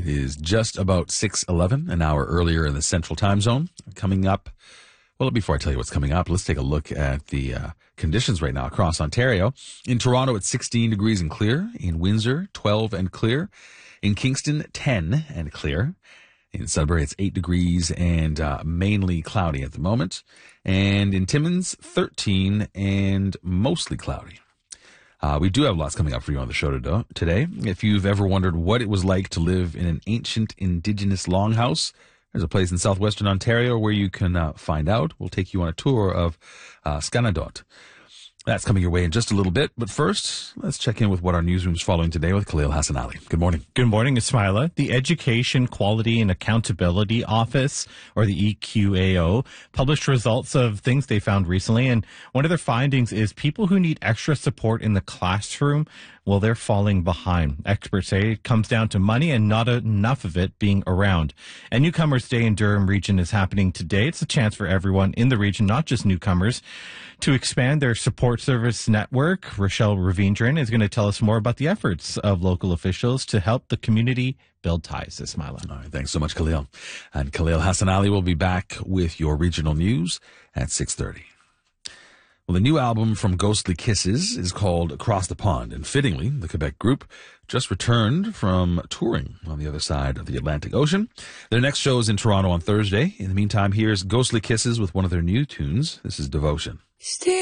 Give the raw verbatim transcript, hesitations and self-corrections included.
is just about six eleven, an hour earlier in the Central Time Zone. Coming up, well, before I tell you what's coming up, let's take a look at the uh, conditions right now across Ontario. In Toronto, it's sixteen degrees and clear. In Windsor, twelve and clear. In Kingston, ten and clear. In Sudbury, it's eight degrees and uh, mainly cloudy at the moment. And in Timmins, thirteen and mostly cloudy. Uh, we do have lots coming up for you on the show today. If you've ever wondered what it was like to live in an ancient Indigenous longhouse, there's a place in southwestern Ontario where you can uh, find out. We'll take you on a tour of uh, Scanadot. That's coming your way in just a little bit. But first, let's check in with what our newsroom's following today with Khalil Hassanali. Good morning. Good morning, Ismaila. The Education Quality and Accountability Office, or the E Q A O, published results of things they found recently. And one of their findings is people who need extra support in the classroom, well, they're falling behind. Experts say it comes down to money and not enough of it being around. And Newcomers Day in Durham Region is happening today. It's a chance for everyone in the region, not just newcomers, to expand their support service network. Rochelle Ravindran is going to tell us more about the efforts of local officials to help the community build ties. Ismaila. All right, thanks so much, Khalil. And Khalil Hassanali will be back with your regional news at six thirty. Well, the new album from Ghostly Kisses is called Across the Pond, and fittingly, the Quebec group just returned from touring on the other side of the Atlantic Ocean. Their next show is in Toronto on Thursday. In the meantime, here's Ghostly Kisses with one of their new tunes. This is Devotion. Stay